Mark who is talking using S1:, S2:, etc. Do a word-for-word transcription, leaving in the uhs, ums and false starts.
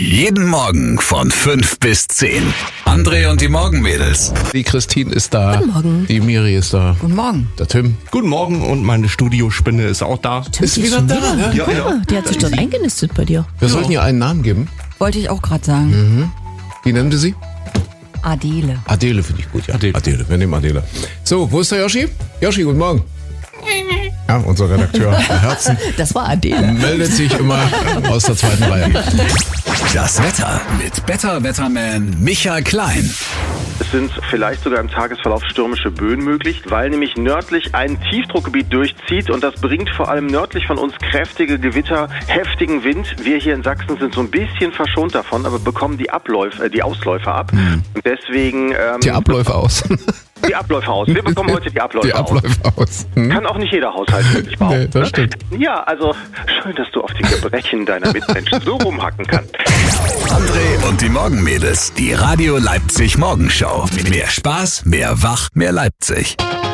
S1: Jeden Morgen von fünf bis zehn. André und die Morgenmädels.
S2: Die Christine ist da.
S3: Guten Morgen.
S2: Die Miri ist da.
S3: Guten Morgen.
S2: Der Tim.
S4: Guten Morgen und meine Studiospinne ist auch da.
S3: Tim
S2: Ist wieder da,
S3: wieder.
S4: ja?
S3: Ja,
S4: Ja, ja.
S3: Die hat sich dort eingenistet bei dir.
S2: Wir sollten ihr einen Namen geben.
S3: Wollte ich auch gerade sagen.
S2: Wie nennen wir sie?
S3: Adele.
S2: Adele finde ich gut, ja.
S4: Adele.
S2: Adele. Wir nehmen Adele. So, wo ist der Yoshi? Yoshi, guten Morgen. Ja, unser Redakteur der Herzen
S3: Das war Adele.
S2: meldet sich immer aus der zweiten Reihe.
S1: Das Wetter mit Better Wetterman Michael Klein.
S5: Es sind vielleicht sogar im Tagesverlauf stürmische Böen möglich, weil nämlich nördlich ein Tiefdruckgebiet durchzieht und das bringt vor allem nördlich von uns kräftige Gewitter, heftigen Wind. Wir hier in Sachsen sind so ein bisschen verschont davon, aber bekommen die Abläufe, äh, die Ausläufer ab.
S2: Hm.
S5: Und deswegen ähm,
S2: Die Abläufe aus.
S5: die Abläufe aus. Wir bekommen heute die Abläufe,
S2: Die Abläufe aus. Hm?
S5: aus. Kann auch nicht jeder Haushalt wirklich behaupten.
S2: Nee, das stimmt.
S5: Ja, also schön, dass du auf die Gebrechen deiner Mitmenschen so rumhacken kannst.
S1: André und die Morgenmädels. Die Radio Leipzig Morgenshow. Mehr Spaß, mehr Wach, mehr Leipzig.